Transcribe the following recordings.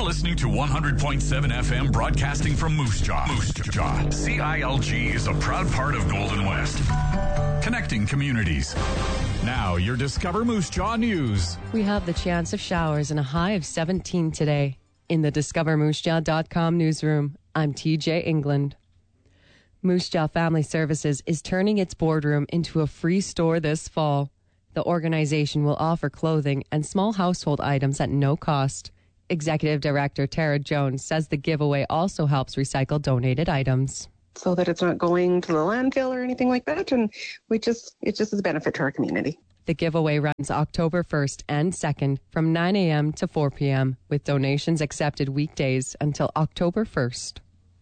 listening to 100.7 FM broadcasting from Moose Jaw. Moose Jaw. CILG is a proud part of Golden West. Connecting communities. Now, your Discover Moose Jaw news. We have the chance of showers and a high of 17 today. In the DiscoverMooseJaw.com newsroom, I'm TJ England. Moose Jaw Family Services is turning its boardroom into a free store this fall. The organization will offer clothing and small household items at no cost. Executive Director Tara Jones says the giveaway also helps recycle donated items. So that it's not going to the landfill or anything like that, and it just is a benefit to our community. The giveaway runs October 1st and 2nd from 9 a.m. to 4 p.m. with donations accepted weekdays until October 1st.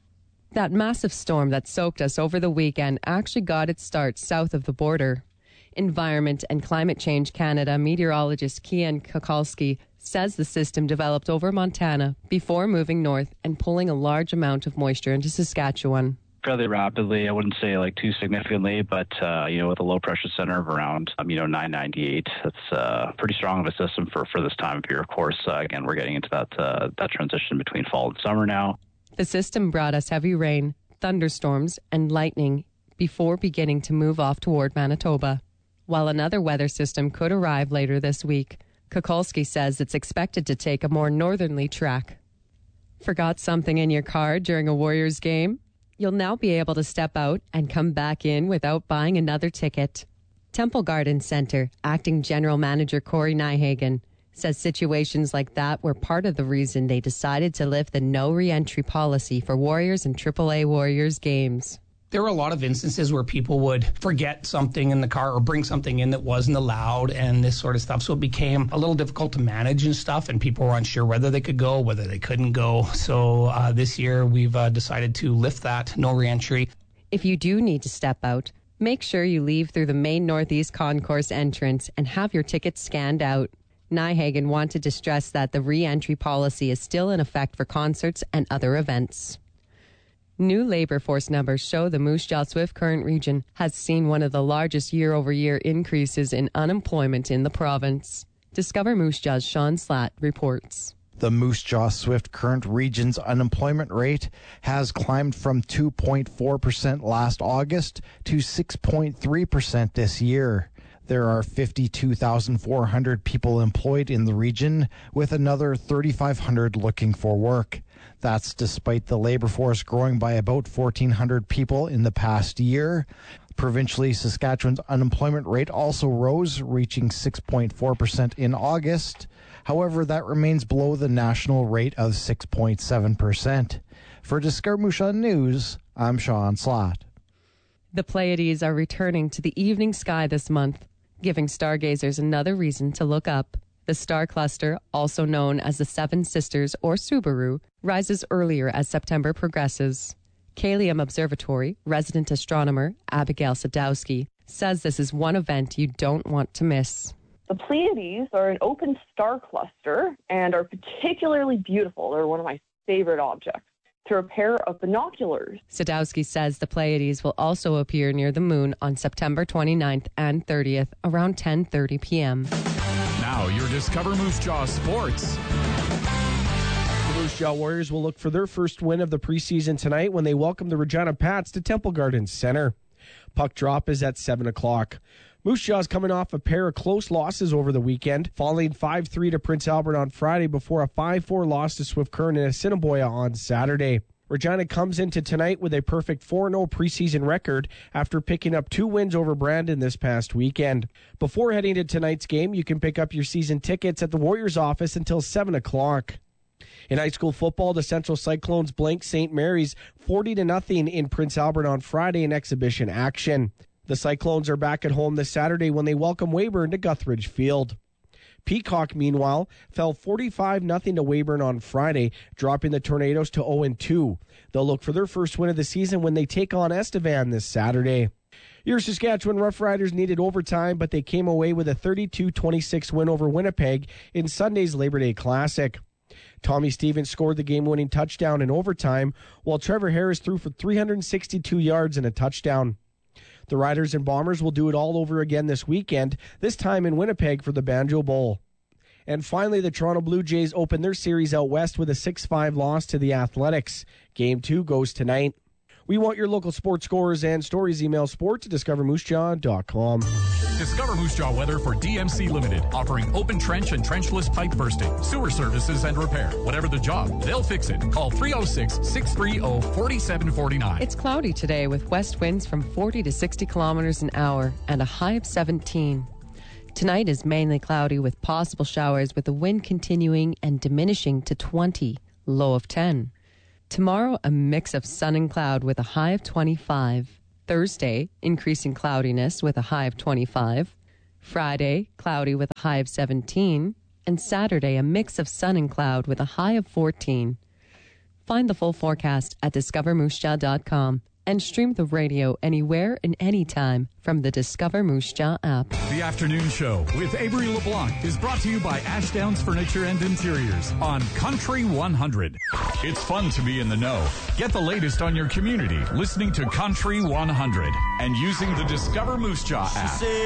That massive storm that soaked us over the weekend actually got its start south of the border. Environment and Climate Change Canada meteorologist Kian Kukalski says the system developed over Montana before moving north and pulling a large amount of moisture into Saskatchewan. Fairly rapidly, I wouldn't say too significantly, but with a low pressure center of around 998, that's pretty strong of a system for this time of year. Of course, again, we're getting into that transition between fall and summer now. The system brought us heavy rain, thunderstorms, and lightning before beginning to move off toward Manitoba. While another weather system could arrive later this week, Kukulski says it's expected to take a more northerly track. Forgot something in your car during a Warriors game? You'll now be able to step out and come back in without buying another ticket. Temple Garden Center Acting General Manager Corey Nyhagen says situations like that were part of the reason they decided to lift the no re-entry policy for Warriors and AAA Warriors games. There were a lot of instances where people would forget something in the car or bring something in that wasn't allowed and this sort of stuff. So it became a little difficult to manage and stuff, and people were unsure whether they could go, whether they couldn't go. So this year we've decided to lift that no reentry. If you do need to step out, make sure you leave through the main Northeast Concourse entrance and have your tickets scanned out. Nyhagen wanted to stress that the re-entry policy is still in effect for concerts and other events. New labor force numbers show the Moose Jaw Swift Current region has seen one of the largest year-over-year increases in unemployment in the province. Discover Moose Jaw's Sean Slatt reports. The Moose Jaw Swift Current region's unemployment rate has climbed from 2.4% last August to 6.3% this year. There are 52,400 people employed in the region, with another 3,500 looking for work. That's despite the labor force growing by about 1,400 people in the past year. Provincially, Saskatchewan's unemployment rate also rose, reaching 6.4% in August. However, that remains below the national rate of 6.7%. For Discover Moose Jaw News, I'm Sean Slatt. The Pleiades are returning to the evening sky this month, giving stargazers another reason to look up. The star cluster, also known as the Seven Sisters or Subaru, rises earlier as September progresses. Kalium Observatory resident astronomer Abigail Sadowski says this is one event you don't want to miss. The Pleiades are an open star cluster and are particularly beautiful. They're one of my favorite objects. Through a pair of binoculars. Sadowski says the Pleiades will also appear near the moon on September 29th and 30th around 10:30 p.m. Now your Discover Moose Jaw Sports. The Moose Jaw Warriors will look for their first win of the preseason tonight when they welcome the Regina Pats to Temple Gardens Center. Puck drop is at 7 o'clock. Moose Jaw's coming off a pair of close losses over the weekend, falling 5-3 to Prince Albert on Friday before a 5-4 loss to Swift Current and Assiniboia on Saturday. Regina comes into tonight with a perfect 4-0 preseason record after picking up 2 wins over Brandon this past weekend. Before heading to tonight's game, you can pick up your season tickets at the Warriors office until 7 o'clock. In high school football, the Central Cyclones blanked St. Mary's 40-0 in Prince Albert on Friday in exhibition action. The Cyclones are back at home this Saturday when they welcome Weyburn to Guthridge Field. Peacock, meanwhile, fell 45-0 to Weyburn on Friday, dropping the Tornadoes to 0-2. They'll look for their first win of the season when they take on Estevan this Saturday. Your Saskatchewan Roughriders needed overtime, but they came away with a 32-26 win over Winnipeg in Sunday's Labor Day Classic. Tommy Stevens scored the game-winning touchdown in overtime, while Trevor Harris threw for 362 yards and a touchdown. The Riders and Bombers will do it all over again this weekend, this time in Winnipeg for the Banjo Bowl. And finally, the Toronto Blue Jays open their series out west with a 6-5 loss to the Athletics. Game 2 goes tonight. We want your local sports scores and stories. Email sport@discovermoosejaw.com. Discover Moose Jaw weather for DMC Limited, offering open trench and trenchless pipe bursting, sewer services and repair. Whatever the job, they'll fix it. Call 306-630-4749. It's cloudy today with west winds from 40 to 60 kilometers an hour and a high of 17. Tonight is mainly cloudy with possible showers, with the wind continuing and diminishing to 20, low of 10. Tomorrow, a mix of sun and cloud with a high of 25. Thursday, increasing cloudiness with a high of 25. Friday, cloudy with a high of 17. And Saturday, a mix of sun and cloud with a high of 14. Find the full forecast at discovermoosejaw.com and stream the radio anywhere and anytime from the Discover Moose Jaw app. The Afternoon Show with Avery LeBlanc is brought to you by Ashdowns Furniture and Interiors on Country 100. It's fun to be in the know. Get the latest on your community listening to Country 100 and using the Discover Moose Jaw app.